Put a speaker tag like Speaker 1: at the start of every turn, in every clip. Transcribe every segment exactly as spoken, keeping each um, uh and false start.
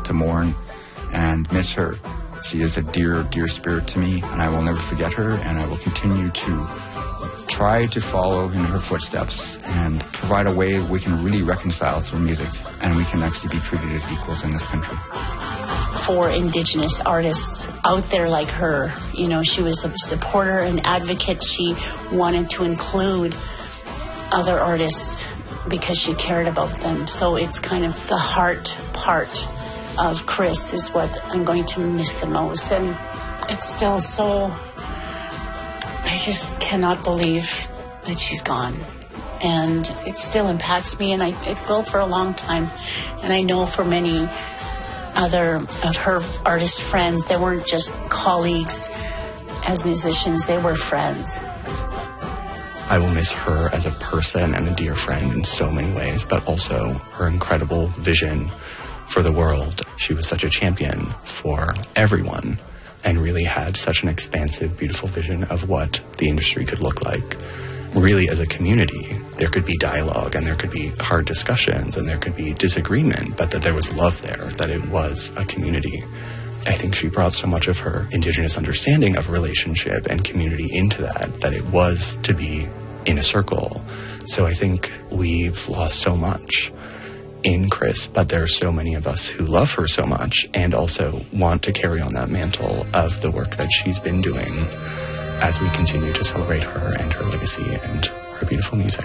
Speaker 1: to mourn and miss her. She is a dear, dear spirit to me, and I will never forget her, and I will continue to try to follow in her footsteps and provide a way we can really reconcile through music, and we can actually be treated as equals in this country.
Speaker 2: For Indigenous artists out there like her, you know, she was a supporter and advocate. She wanted to include other artists because she cared about them. So it's kind of the heart part of Chris is what I'm going to miss the most. And it's still so, I just cannot believe that she's gone. And it still impacts me, and I, it will for a long time. And I know for many other of her artist friends, they weren't just colleagues as musicians, they were friends.
Speaker 3: I will miss her as a person and a dear friend in so many ways, but also her incredible vision for the world. She was such a champion for everyone and really had such an expansive, beautiful vision of what the industry could look like. Really, as a community, there could be dialogue and there could be hard discussions and there could be disagreement, but that there was love there, that it was a community. I think she brought so much of her Indigenous understanding of relationship and community into that, that it was to be in a circle. So I think we've lost so much in Chris, but there are so many of us who love her so much and also want to carry on that mantle of the work that she's been doing as we continue to celebrate her and her legacy and her beautiful music.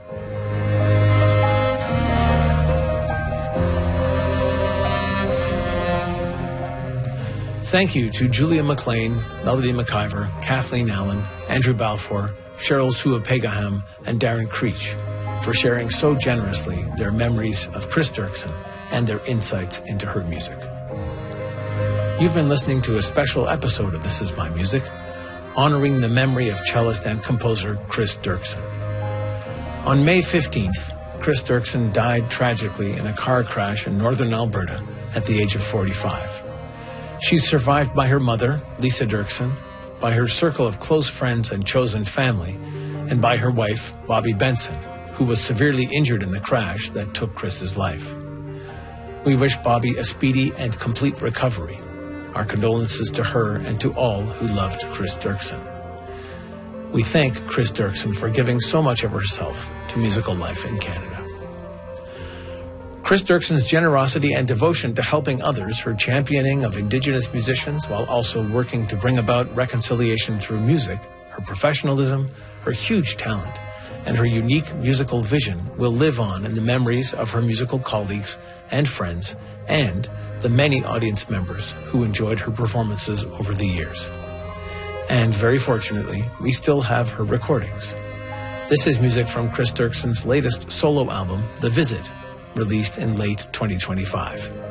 Speaker 4: Thank you to Julia McLean, Melody McIver, Kathleen Allen, Andrew Balfour, Cheryl Sua-Pegaham, and Darren Creech for sharing so generously their memories of Chris Dirksen and their insights into her music. You've been listening to a special episode of This Is My Music, honoring the memory of cellist and composer Chris Dirksen. On May fifteenth, Chris Dirksen died tragically in a car crash in northern Alberta at the age of forty-five. She's survived by her mother, Lisa Dirksen, by her circle of close friends and chosen family, and by her wife, Bobby Benson, who was severely injured in the crash that took Chris's life. We wish Bobby a speedy and complete recovery. Our condolences to her and to all who loved Chris Dirksen. We thank Chris Dirksen for giving so much of herself to musical life in Canada. Chris Dirksen's generosity and devotion to helping others, her championing of Indigenous musicians while also working to bring about reconciliation through music, her professionalism, her huge talent, and her unique musical vision will live on in the memories of her musical colleagues and friends and the many audience members who enjoyed her performances over the years. And very fortunately, we still have her recordings. This is music from Chris Dirksen's latest solo album, The Visit, released in late twenty twenty-five.